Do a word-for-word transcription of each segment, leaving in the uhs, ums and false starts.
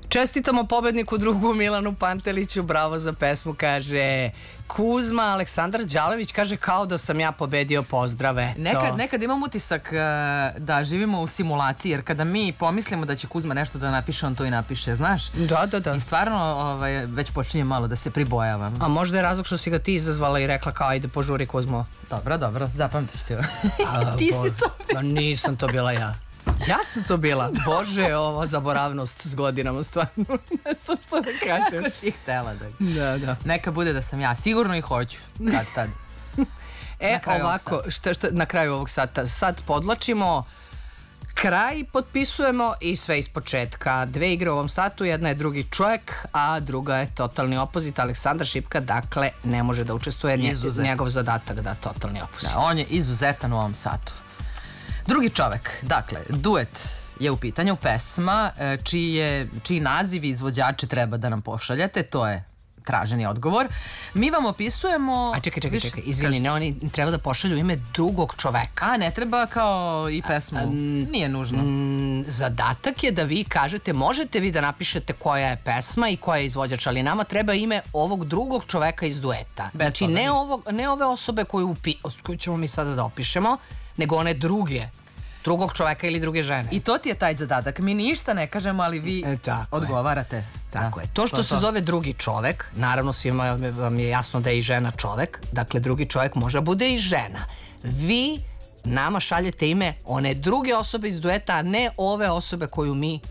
Čestitamo pobedniku drugu Milanu Panteliću, bravo za pesmu, kaže Kuzma. Aleksandar Đalević kaže kao da sam ja pobedio, pozdrave. Nekad, nekad imam utisak uh, da živimo u simulaciji, jer kada mi pomislimo da će Kuzma nešto da napiše, on to i napiše, znaš? Da, da, da. I stvarno ovaj, već počinje malo da se pribojavam. A možda je razlog što si ga ti izazvala i rekla kao ajde požuri Kuzmo. Dobro, dobro, zapamtiš si. A, ti bo... si to bila. Nisam to bila ja. Ja sam to bila. Bože, ova zaboravnost s godinama, stvarno. Ne znam što da kažem. Kako si htela da... Da, da. Neka bude da sam ja. Sigurno i hoću. Tad, tad. E, ovako, šta, šta, na kraju ovog sata. Sad podlačimo kraj, potpisujemo i sve iz početka. Dve igre u ovom satu, jedna je drugi čovjek, a druga je totalni opozit. Aleksandar Šipka, dakle, ne može da učestvuje. Izuzet. Njegov zadatak da totalni opozit. Da, on je izuzetan u ovom satu. Drugi čovek, dakle, duet je u pitanju, pesma čiji, je, čiji naziv i izvođače treba da nam pošaljete, to je traženi odgovor. Mi vam opisujemo... A čekaj, čekaj, čekaj, izvini, ne, oni treba da pošalju ime drugog čoveka. A, ne treba kao i pesmu, nije nužno. Zadatak je da vi kažete, možete vi da napišete koja je pesma i koja je izvođač, ali nama treba ime ovog drugog čoveka iz dueta. Znači, ne, ovog, ne ove osobe koju, koju ćemo mi sada da opišemo, nego one druge, drugog čoveka ili druge žene. I to ti je taj zadatak. Mi ništa ne kažemo, ali vi e, odgovarate. Je. Tako da. je. To što to, se to. zove drugi čovek, naravno svima vam je jasno da je i žena čovek, dakle drugi čovek može bude i žena. Vi nama šaljete ime one druge osobe iz dueta, a ne ove osobe koju mi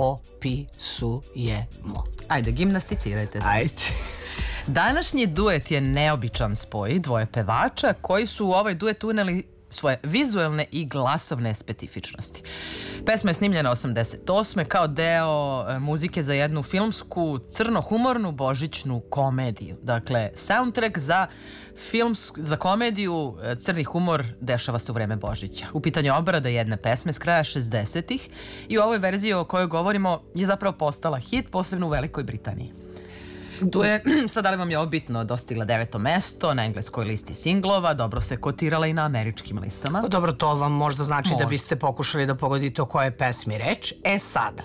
opisujemo. Ajde, gimnasticirajte se. Ajde. Današnji duet je neobičan spoj dvoje pevača koji su u ovaj duet uneli svoje vizuelne i glasovne specifičnosti. Pesma je snimljena osamdeset osme kao deo muzike za jednu filmsku crnohumornu božićnu komediju. Dakle, soundtrack za films, za komediju crni humor dešava se u vreme Božića. U pitanju obrada jedne pesme s kraja šezdesetih i u ovoj verziji o kojoj govorimo je zapravo postala hit, posebno u Velikoj Britaniji. Tu je, sad da li vam je ovo bitno, dostigla deveto mesto na engleskoj listi singlova, dobro se kotirala i na američkim listama. Dobro, to vam možda znači možda. Da biste pokušali da pogodite o kojoj pesmi reč. E sada,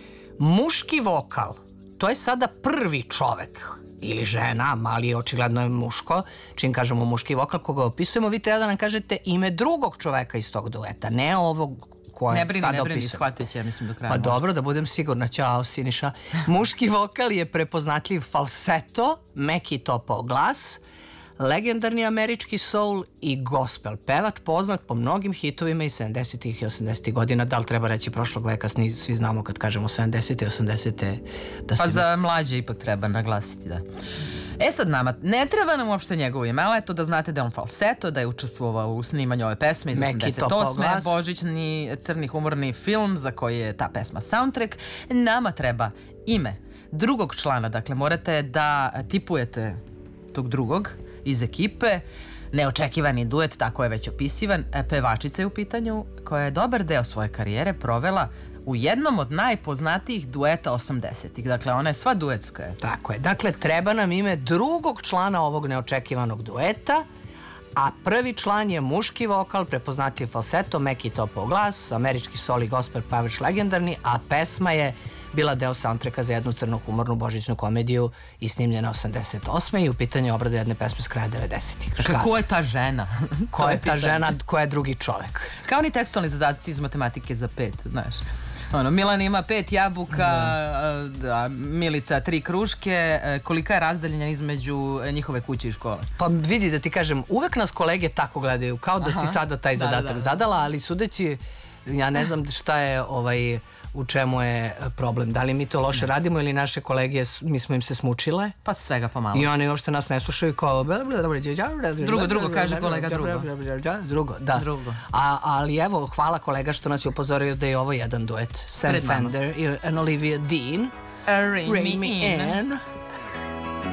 muški vokal, to je sada prvi čovek ili žena, mali očigledno je muško, čim kažemo muški vokal, koga opisujemo, vi treba da nam kažete ime drugog čoveka iz tog dueta, ne ovog koje ne brini, sada ne brini, opisujem. shvatit će, mislim, do kraja. Pa možda. Dobro, da budem sigurna, ćao Siniša. Muški vokal je prepoznatljiv falseto, meki topao glas, legendarni američki soul i gospel pevač, poznat po mnogim hitovima iz sedamdesetih i osamdesetih godina. Da li treba reći prošlog veka, svi znamo kad kažemo sedamdesete i osamdesete da se... Pa za mlađe ipak treba naglasiti, da. E sad nama, ne treba nam uopšte njegovo ime, ali eto da znate da je on falseto, da je učestvovao u snimanju ove pesme iz osamdeset osme božićni crni humorni film za koji je ta pesma soundtrack. Nama treba ime drugog člana, dakle morate da tipujete tog drugog iz ekipe, neočekivani duet, tako je već opisivan, pevačica je u pitanju koja je dobar deo svoje karijere provela u jednom od najpoznatijih dueta osamdesetih. Dakle, ona je sva duetska. Tako je. Dakle, treba nam ime drugog člana ovog neočekivanog dueta, a prvi član je muški vokal, prepoznatljiv falseto, meki topao glas, američki soul i gospel pevač legendarni, a pesma je bila deo soundtracka za jednu crnohumornu božićnu komediju i snimljena osamdeset osme i u pitanju obrade jedne pesme s kraja devedesetih. Ko je ta žena? Ko je ta žena, ko je drugi čovek? Kao ni tekstualni zadaci iz matematike za pet, znaš. Ono, Milan ima pet jabuka, da, Milica tri kruške, kolika je razdaljena između njihove kuće i škole? Pa vidi da ti kažem, uvek nas kolege tako gledaju, kao da Aha. si sada taj zadatak da, da, da. zadala, ali sudeći, ja ne znam šta je ovaj... u čemu je problem. Da li mi to loše radimo ili naše kolege, mi smo im se smučile? Pa svega pomalo. I oni uopšte nas ne slušaju kao... Drugo, drugo, kaže kolega drugo. Drugo, da. Drugo. A, ali evo, hvala kolega što nas je upozorio da je ovo jedan duet. Sam Fender i Olivia Dean. Ring, Ring me in. in.